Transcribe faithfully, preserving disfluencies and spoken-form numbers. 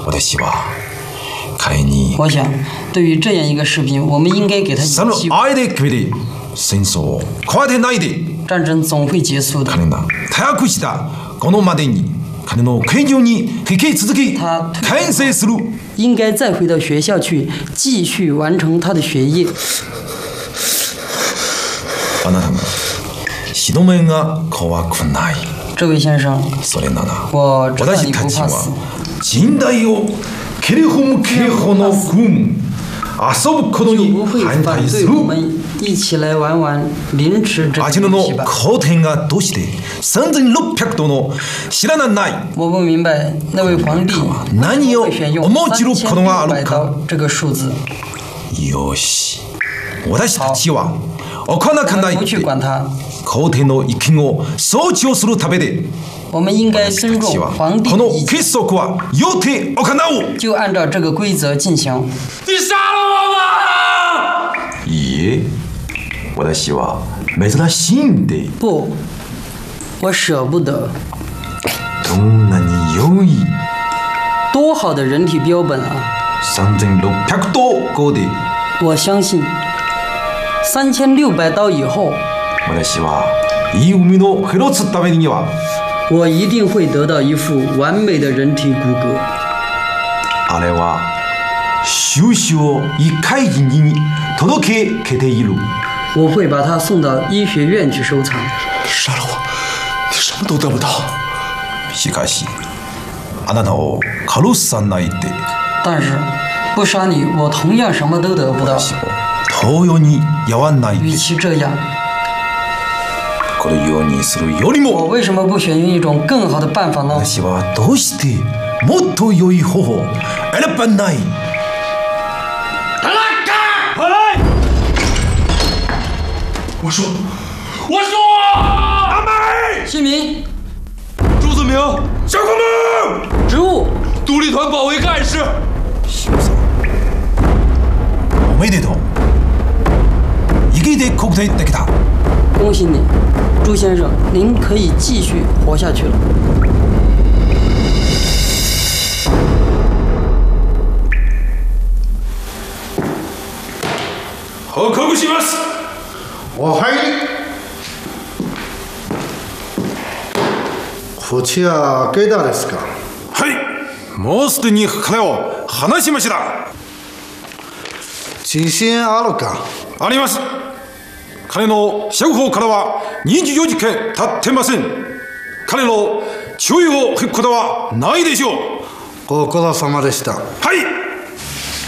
私は彼に我想，对于这样一个士兵，我们应该给他以その希望。 愛で決めて戦争を壊れないで战争总会结束的。 彼が早くしたこのまでに彼の会場に引き続き他完成する。 应该再回到学校去，继续完成他的学业。 あなたも死の面が怖くない。 这位先生， それなら我知道私你不たちは怕死。 人代を蹴り踏む警報の軍遊ぶこと就に不会反対する。 反对我们一起来玩玩凌迟这アジノの个游戏吧。 後天がどうしてさんぜんろっぴゃく度の知らない。 我不明白那位皇帝何を会选用思い知る三千ことがあ六百るか。 刀这个数字。 よし、私たちは行かない不去で管他， 皇帝の意見を尊重するためで我们应该尊重私たちは皇帝この的意见， 結束は予定行う。 就按照这个规则进行。 你杀了我吧！ いいえ、私は珍しいんで。 不，我舍不得。 どんなに良い多好的人体标本啊！ さんぜんろっぴゃく度後で我相信，三千六百刀以后， 私はいい海のフェロツためには我一定会得到一副完美的人体骨骼。 あれは収支を医会人に届けている。 我会把它送到医学院去收藏。 杀了我，你什么都得不到。 しかしあなたを殺さないで但是不杀你，我同样什么都得不到。 私を同様にやわない与で。 其这样， このようにするより我も为什么不选用一种更好的办法呢？ 私はどうしてもっと良い方法を選ばない。 我说，我说，阿美， 姓名、 朱子明，小公公， 职务。 独立团保卫干事。 シムさん、おめでとう。生きて国体できた。 恭喜你，朱先生，您可以继续活下去了。 報告します。 お入り。こちらゲダですか。 はい、もうすでに彼を話しました。 自信あるか。 あります。彼の処方からはにじゅうよじかん経ってません。彼の注意を引くことはないでしょう。 ご苦労様でした。 はい。